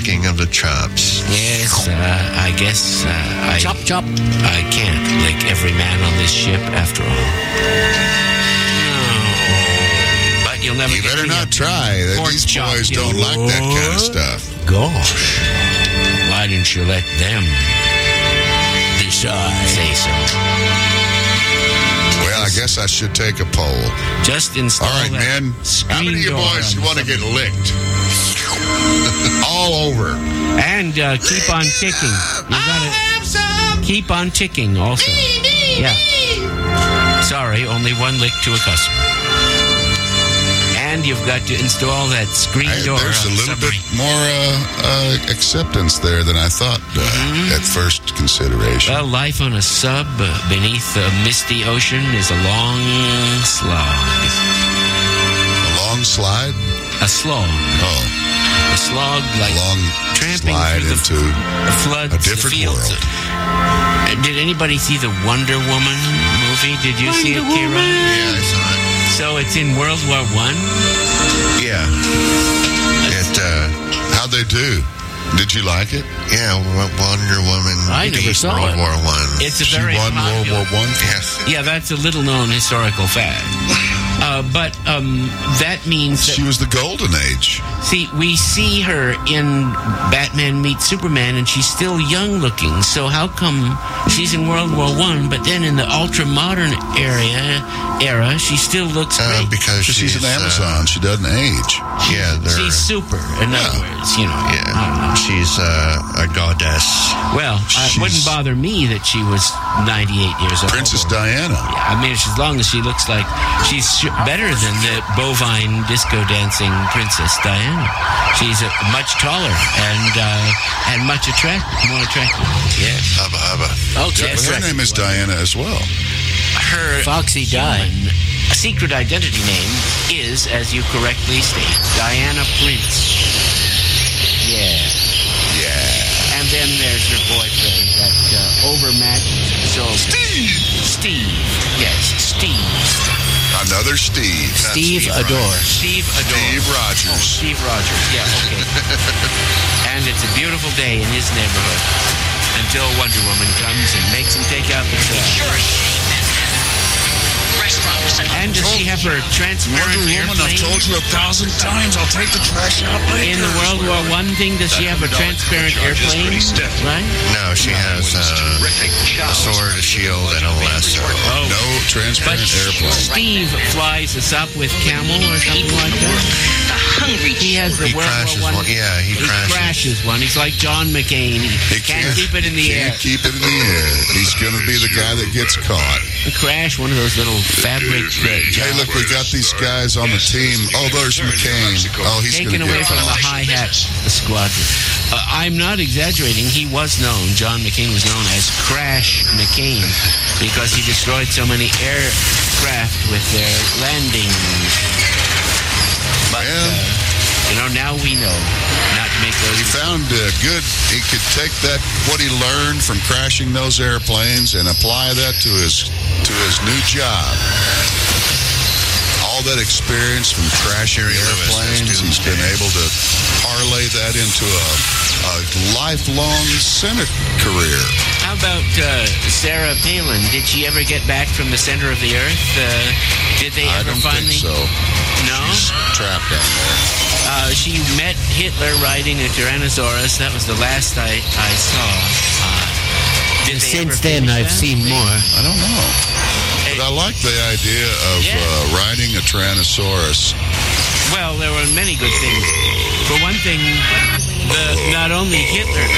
licking of the chops. Yes, I guess Chop, chop. I can't lick every man on this ship after all. But you'll never You get better me not a try. pork These chop, boys you don't like that kind of stuff. Gosh. Why didn't you let them decide? Say so. Well, I guess I should take a poll. Just install All right, that man. How many of you screen door boys on want to get licked? All over. And keep on ticking. You gotta keep on ticking also. Yeah. Sorry, only one lick to a customer. And you've got to install that screen door. There's a on the little bit submarine. more acceptance there than I thought at first consideration. Well, life on a sub beneath a misty ocean is a long slog. A long slide? A slog. Oh, A slog like a long tramping slide through into the floods, a different the fields. world. Did anybody see the Wonder Woman movie? Did you see it, Kira? Yeah, I saw it. So it's in World War I? Yeah. How'd they do? Did you like it? Yeah, Wonder Woman. I never beat saw World it. War One. It's a She very won World popular. War One. Yes. Yeah, that's a little-known historical fact. But that means that, She was the golden age. see, we see her in Batman meets Superman, and she's still young-looking. So how come she's in World War I, but then in the ultra-modern era, she still looks great? Because She's an Amazon. She doesn't age. Yeah, they're, She's super, in other words, you know. I don't know. yeah. She's a goddess. Well, it wouldn't bother me that she was 98 years old. Princess Diana. Yeah, I mean, as long as she looks like she's better than the bovine disco dancing Princess Diana. She's much taller and much more attractive. Yes. Hubba hubba. Okay. Yes, Her right. name is Diana as well. Her Foxy died. secret identity name is, as you correctly state, Diana Prince. Yeah. Yeah. And then there's her boyfriend, that overmatched soldier. Steve. Yes, Steve. Another Steve. Not Steve Adore. Steve Adore. Steve Rogers. Oh, Steve Rogers. Yeah, okay. And it's a beautiful day in his neighborhood until Wonder Woman comes and makes him take out the trash. And does she have her transparent airplane? you 1,000 times, I'll take the trash out later. In the World War I thing, does she have a transparent airplane? Right? No, she has a sword, a shield, and a lasso. Oh. No transparent airplane. Steve flies us up with Camel or something like that. He has the He World crashes War I. one. Yeah, he crashes. one. He's like John McCain. He can't keep it in the air. Can't keep it in the air. He's going to be the guy that gets caught. Crash one of those little fabric. Hey, look, we got these guys on the team. Oh, there's McCain. Oh, he's going Taken to away get from the caught. hi-hat squadron. I'm not exaggerating. He was known, John McCain was known as Crash McCain because he destroyed so many aircraft with their landings. But, now we know not to make those. He found good. He could take that, what he learned from crashing those airplanes, and apply that to his new job. All that experience from crashing airplanes, he's been able to parlay that into a lifelong Senate career. How about Sarah Palin? Did she ever get back from the center of the earth? Did they I ever don't finally? think so. No? She's trapped down there. She met Hitler riding a Tyrannosaurus. That was the last I saw. Did they Since ever then, finish I've that? seen more. I don't know. But I like the idea of riding a Tyrannosaurus. Well, there were many good things. For one thing, not only Hitler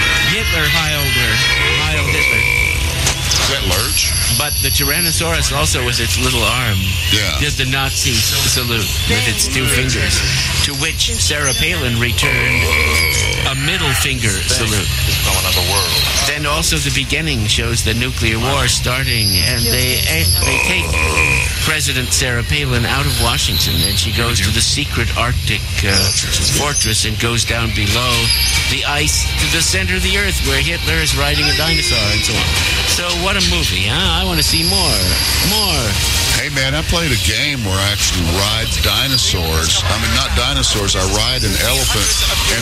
heiled Hitler, Is that Lurch? but the Tyrannosaurus also with its little arm did the Nazi salute with its two fingers, to which Sarah Palin returned a middle finger salute. Then also the beginning shows the nuclear war starting, and they take President Sarah Palin out of Washington, and she goes to the secret Arctic fortress and goes down below the ice to the center of the earth where Hitler is riding a dinosaur and so on. So what a movie, huh? I want to see more. Hey, man, I played a game where I actually ride dinosaurs. I mean, not dinosaurs. I ride an elephant, and